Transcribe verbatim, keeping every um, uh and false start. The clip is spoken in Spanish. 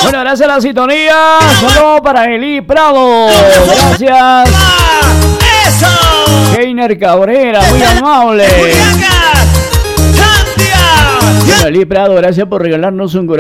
Bueno, gracias a la sintonía. Saludos para Eli Prado. Gracias. ¡Eso! Keiner Cabrera, muy amable. Bueno, Eli Prado, gracias por regalarnos un